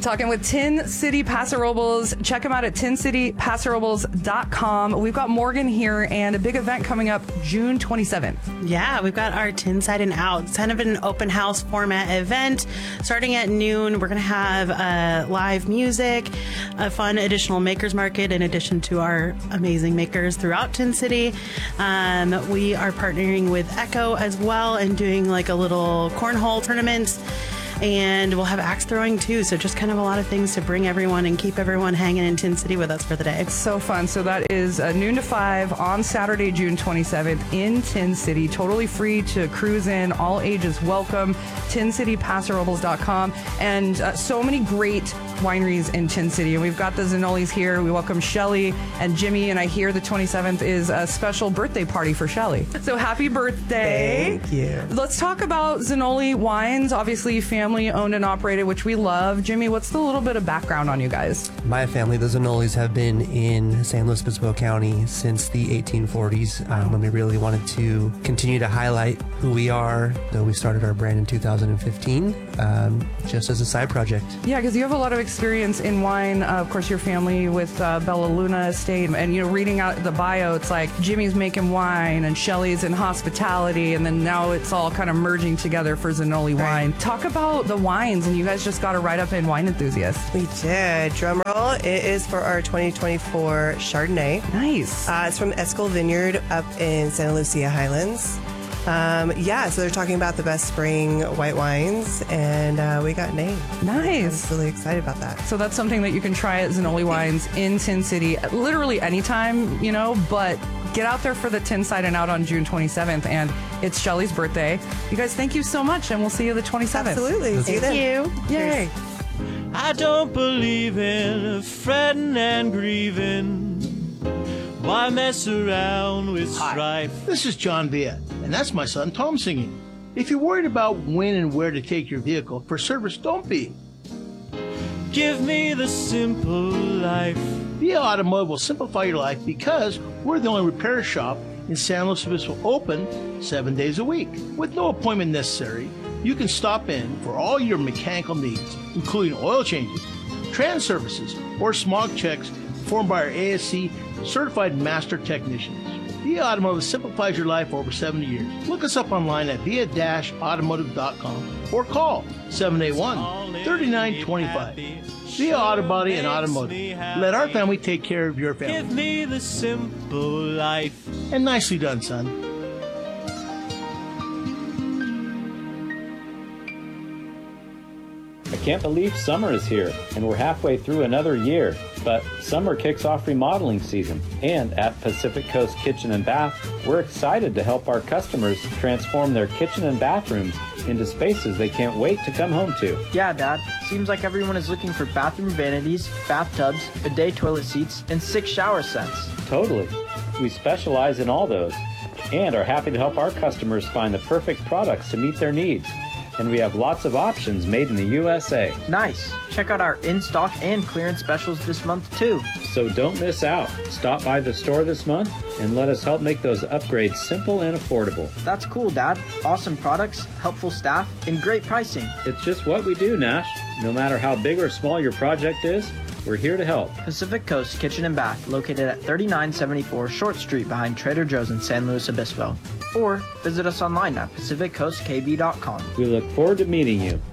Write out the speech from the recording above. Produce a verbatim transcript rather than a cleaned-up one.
Talking with Tin City Paso Robles. Check them out at tin city paso robles dot com. We've got Morgan here and a big event coming up June twenty-seventh. Yeah, we've got our Tin Side and Out. It's kind of an open house format event. Starting at noon, we're going to have uh, live music, a fun additional makers market in addition to our amazing makers throughout Tin City. Um, we are partnering with Echo as well and doing like a little cornhole tournament. And we'll have axe throwing too. So just kind of a lot of things to bring everyone and keep everyone hanging in Tin City with us for the day. It's so fun. So that is uh, noon to five on Saturday, June twenty-seventh in Tin City. Totally free to cruise in. All ages welcome. tin city paso robles dot com. And uh, so many great wineries in Tin City. And we've got the Zanolis here. We welcome Shelly and Jimmy. And I hear the twenty-seventh is a special birthday party for Shelly. So happy birthday. Thank you. Let's talk about Zanoli Wines. Obviously, family owned and operated, which we love. Jimmy, what's the little bit of background on you guys? My family, the Zanolis, have been in San Luis Obispo County since the eighteen forties, um, when we really wanted to continue to highlight who we are. So we started our brand in two thousand fifteen, um, just as a side project. Yeah, because you have a lot of experience in wine. Uh, of course, your family with uh, Bella Luna Estate. And, you know, reading out the bio, it's like Jimmy's making wine and Shelly's in hospitality. And then now it's all kind of merging together for Zanoli Right. Wine. Talk about the wines, and you guys just got a write-up in Wine Enthusiast. We did. Drum roll. It is for our twenty twenty-four Chardonnay. Nice. Uh, it's from Escol Vineyard up in Santa Lucia Highlands. Um, yeah, so they're talking about the best spring white wines, and uh, we got named. Nice. I'm really excited about that. So that's something that you can try at Zanoli Wines in Tin City, literally anytime, you know, but get out there for the Tin Side and Out on June twenty-seventh, and it's Shelly's birthday. You guys, thank you so much, and we'll see you the twenty-seventh. Absolutely. See you then. Thank you. Yay. I don't believe in fretting and grieving. Why mess around with strife? Hi, this is John Villa, and that's my son Tom singing. If you're worried about when and where to take your vehicle for service, don't be. Give me the simple life. Villa Automotive will simplify your life because we're the only repair shop in San Luis Obispo open seven days a week. With no appointment necessary, you can stop in for all your mechanical needs, including oil changes, trans services, or smog checks performed by our A S C certified master technicians. Villa Automotive simplifies your life for over seventy years. Look us up online at via dash automotive dot com or call seven eight one, three nine two five. Via Auto Body and Automotive. Let our family take care of your family. Give me the simple life. And nicely done, son. I can't believe summer is here, and we're halfway through another year. But summer kicks off remodeling season, and at Pacific Coast Kitchen and Bath, we're excited to help our customers transform their kitchen and bathrooms into spaces they can't wait to come home to. Yeah, Dad. Seems like everyone is looking for bathroom vanities, bathtubs, bidet toilet seats, and six shower sets. Totally. We specialize in all those, and are happy to help our customers find the perfect products to meet their needs. And we have lots of options made in the U S A. Nice. Check out our in-stock and clearance specials this month, too. So don't miss out. Stop by the store this month and let us help make those upgrades simple and affordable. That's cool, Dad. Awesome products, helpful staff, and great pricing. It's just what we do, Nash. No matter how big or small your project is, we're here to help. Pacific Coast Kitchen and Bath, located at thirty-nine seventy-four Short Street behind Trader Joe's in San Luis Obispo. Or visit us online at pacific coast k b dot com. We look forward to meeting you.